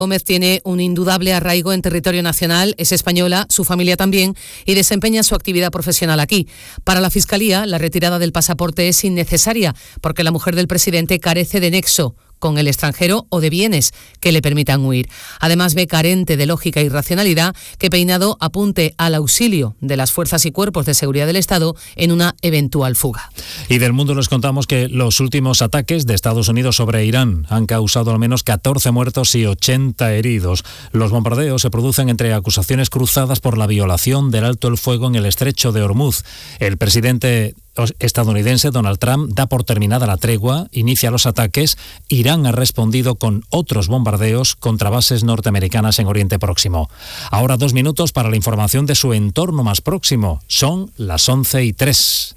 Gómez tiene un indudable arraigo en territorio nacional, es española, su familia también, y desempeña su actividad profesional aquí. Para la Fiscalía, la retirada del pasaporte es innecesaria porque la mujer del presidente carece de nexo con el extranjero o de bienes que le permitan huir. Además, ve carente de lógica y racionalidad que Peinado apunte al auxilio de las fuerzas y cuerpos de seguridad del Estado en una eventual fuga. Y del mundo les contamos que los últimos ataques de Estados Unidos sobre Irán han causado al menos 14 muertos y 80 heridos. Los bombardeos se producen entre acusaciones cruzadas por la violación del alto el fuego en el estrecho de Hormuz. El presidente estadounidense Donald Trump da por terminada la tregua, inicia los ataques. Irán ha respondido con otros bombardeos contra bases norteamericanas en Oriente Próximo. Ahora 2 minutos para la información de su entorno más próximo. Son las 11:03.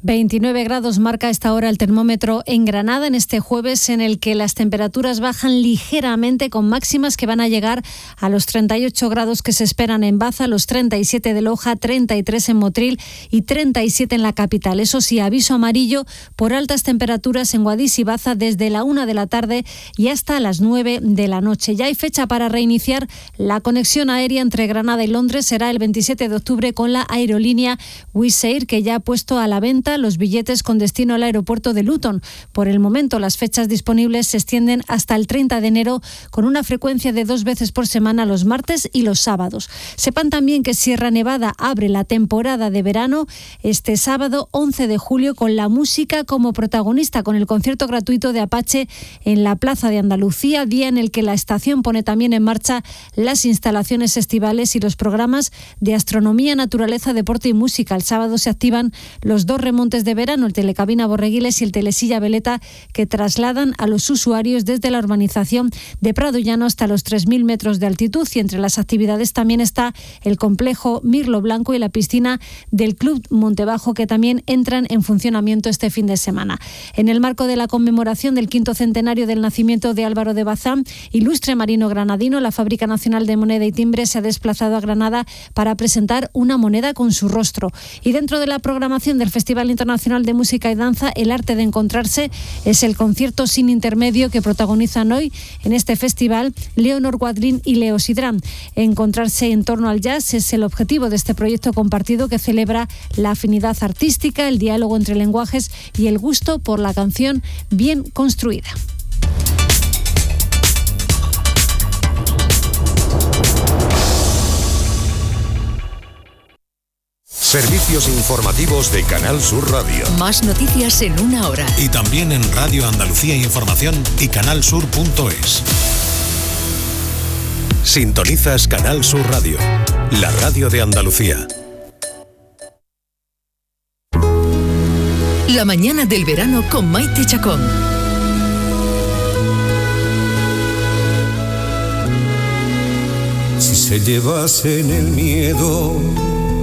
29 grados marca a esta hora el termómetro en Granada en este jueves, en el que las temperaturas bajan ligeramente, con máximas que van a llegar a los 38 grados que se esperan en Baza, los 37 de Loja, 33 en Motril y 37 en la capital. Eso sí, aviso amarillo por altas temperaturas en Guadix y Baza desde la 1 de la tarde y hasta las 9 de la noche. Ya hay fecha para reiniciar la conexión aérea entre Granada y Londres. Será el 27 de octubre con la aerolínea Wizz Air, que ya ha puesto a la venta los billetes con destino al aeropuerto de Luton. Por el momento, las fechas disponibles se extienden hasta el 30 de enero con una frecuencia de 2 veces por semana los martes y los sábados. Sepan también que Sierra Nevada abre la temporada de verano este sábado 11 de julio con la música como protagonista, con el concierto gratuito de Apache en la Plaza de Andalucía, día en el que la estación pone también en marcha las instalaciones estivales y los programas de astronomía, naturaleza, deporte y música. El sábado se activan los 2 remontes de verano, el Telecabina Borreguiles y el Telesilla Veleta, que trasladan a los usuarios desde la urbanización de Prado Llano hasta los 3.000 metros de altitud. Y entre las actividades también está el complejo Mirlo Blanco y la piscina del Club Montebajo, que también entran en funcionamiento este fin de semana. En el marco de la conmemoración del 5º centenario del nacimiento de Álvaro de Bazán, ilustre marino granadino, la Fábrica Nacional de Moneda y Timbre se ha desplazado a Granada para presentar una moneda con su rostro. Y dentro de la programación del Festival Internacional de Música y Danza, El Arte de Encontrarse es el concierto sin intermedio que protagonizan hoy en este festival Leonor Wadlin y Leo Sidrán. Encontrarse en torno al jazz es el objetivo de este proyecto compartido que celebra la afinidad artística, el diálogo entre lenguajes y el gusto por la canción bien construida. Servicios informativos de Canal Sur Radio. Más noticias en 1 hora. Y también en Radio Andalucía Información y canalsur.es. Sintonizas Canal Sur Radio, la radio de Andalucía. La mañana del verano con Maite Chacón. Si se llevasen el miedo